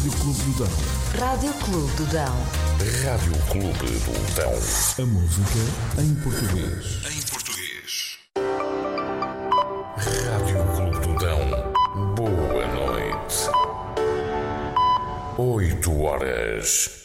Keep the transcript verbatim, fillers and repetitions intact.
Rádio Clube do Dão. Rádio Clube do Dão. Rádio Clube do Dão. A música em português. Em português. Rádio Clube do Dão. Boa noite. Oito horas.